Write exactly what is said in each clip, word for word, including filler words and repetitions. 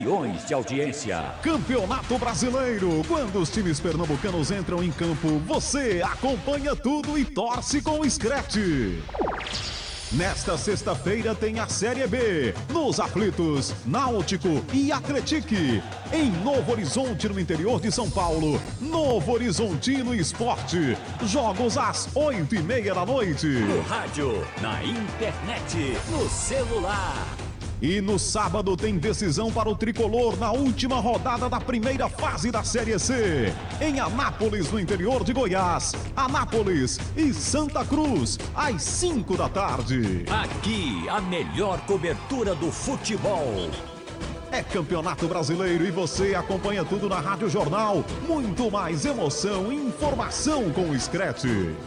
Milhões de audiência. Campeonato Brasileiro. Quando os times pernambucanos entram em campo, você acompanha tudo e torce com o Scratch. Nesta sexta-feira tem a Série B. Nos aflitos, Náutico e Atletique. Em Novo Horizonte, no interior de São Paulo, Novo Horizontino Esporte. Jogos às oito e meia da noite. No rádio, na internet, no celular. E no sábado tem decisão para o Tricolor na última rodada da primeira fase da Série C. Em Anápolis, no interior de Goiás. Anápolis e Santa Cruz, às cinco da tarde. Aqui, a melhor cobertura do futebol. É Campeonato Brasileiro e você acompanha tudo na Rádio Jornal. Muito mais emoção e informação com o Scratch.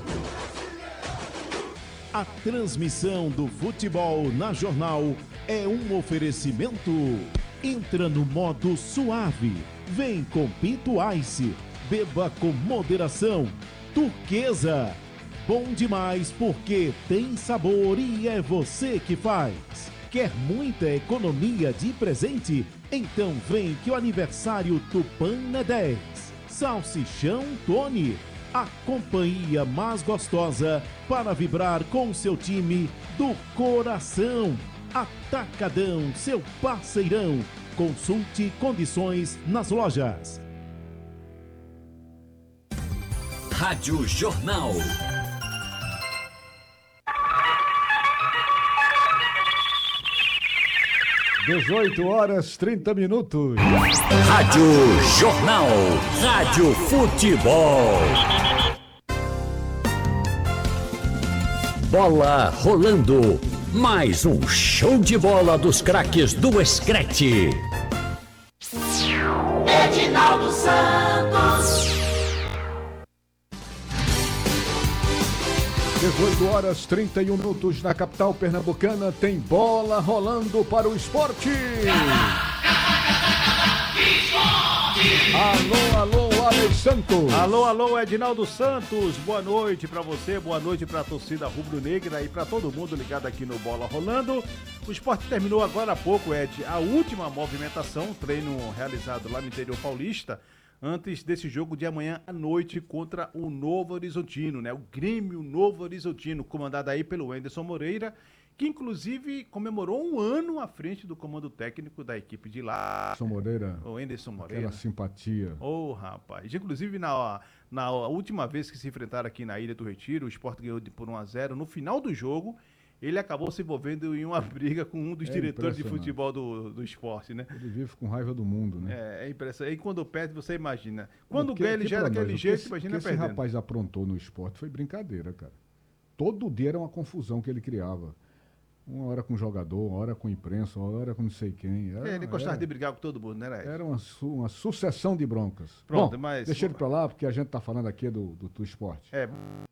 A transmissão do futebol na Jornal é um oferecimento. Entra no modo suave. Vem com Pinto Ice. Beba com moderação. Turquesa. Bom demais porque tem sabor e é você que faz. Quer muita economia de presente? Então vem que o aniversário Tupã é dez. Salsichão Tony. A companhia mais gostosa para vibrar com seu time do coração. Atacadão, seu parceirão. Consulte condições nas lojas. Rádio Jornal. dezoito horas, trinta minutos. Rádio Jornal. Rádio Futebol. Bola rolando. Mais um show de bola dos craques do Scratch. Edinaldo Santos. dezoito horas, trinta e um minutos na capital pernambucana. Tem bola rolando para o esporte. Alô, alô, Alex Santos. Alô, alô, Edinaldo Santos. Boa noite pra você, boa noite pra torcida rubro-negra e pra todo mundo ligado aqui no Bola Rolando. O esporte terminou agora há pouco, Ed, a última movimentação, treino realizado lá no interior paulista, antes desse jogo de amanhã à noite contra o Novo Horizontino, né? O Grêmio Novo Horizontino, comandado aí pelo Anderson Moreira, que inclusive comemorou um ano à frente do comando técnico da equipe de lá. Anderson Moreira. O Anderson Moreira. Aquela simpatia. Ô, oh, rapaz. Inclusive, na, na última vez que se enfrentaram aqui na Ilha do Retiro, o Sport ganhou por um a zero. No final do jogo, ele acabou se envolvendo em uma briga com um dos é diretores de futebol do, do esporte, né? Ele vive com raiva do mundo, né? É, é impressionante. E quando perde, você imagina. Quando Porque, ganha, ele já é daquele nós, jeito, esse, imagina o que perdendo. esse rapaz aprontou no esporte foi brincadeira, cara. Todo dia era uma confusão que ele criava. Uma hora com o jogador, uma hora com a imprensa, uma hora com não sei quem. Era, é, ele gostava era, de brigar com todo mundo, né, Ed? Era uma, su, uma sucessão de broncas. Pronto, Bom, mas... deixa ele pra lá, porque a gente tá falando aqui do, do, do esporte. É,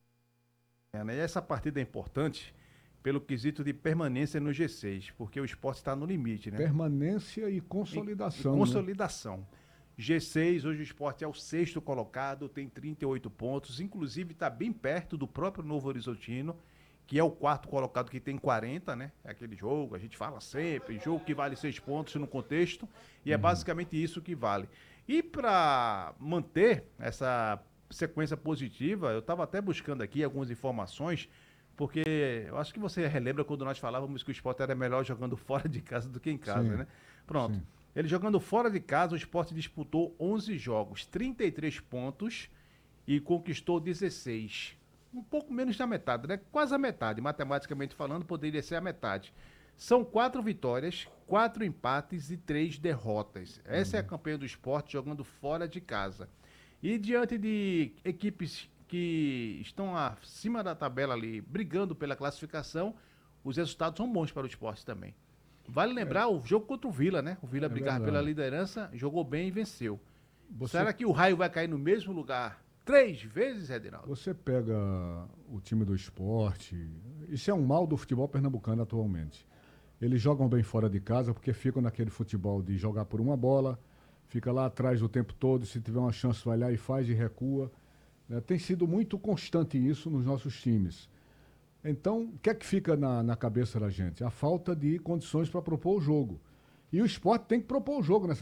é né? E essa partida é importante pelo quesito de permanência no G seis, porque o esporte está no limite, né? Permanência e consolidação. E, e consolidação. Né? G seis, hoje o esporte é o sexto colocado, tem trinta e oito pontos, inclusive está bem perto do próprio Novo Horizontino, que é o quarto colocado que tem quarenta, né? É aquele jogo, a gente fala sempre, jogo que vale seis pontos no contexto, e é uhum. basicamente isso que vale. E para manter essa sequência positiva, eu estava até buscando aqui algumas informações, porque eu acho que você relembra quando nós falávamos que o esporte era melhor jogando fora de casa do que em casa, sim, né? Pronto. Sim. Ele jogando fora de casa, o esporte disputou onze jogos, trinta e três pontos e conquistou dezesseis. Um pouco menos da metade, né? Quase a metade, matematicamente falando, poderia ser a metade. São quatro vitórias, quatro empates e três derrotas. Essa uhum. é a campanha do esporte jogando fora de casa. E diante de equipes que estão acima da tabela ali, brigando pela classificação, os resultados são bons para o esporte também. Vale lembrar é. o jogo contra o Vila, né? O Vila é brigava verdade. pela liderança, jogou bem e venceu. Você... Será que o Raio vai cair no mesmo lugar três vezes, Edinaldo? Você pega o time do esporte, isso é um mal do futebol pernambucano atualmente. Eles jogam bem fora de casa porque ficam naquele futebol de jogar por uma bola, fica lá atrás o tempo todo, se tiver uma chance vai lá e faz e recua. É, tem sido muito constante isso nos nossos times. Então, o que é que fica na, na cabeça da gente? A falta de condições para propor o jogo. E o Sport tem que propor o jogo nessa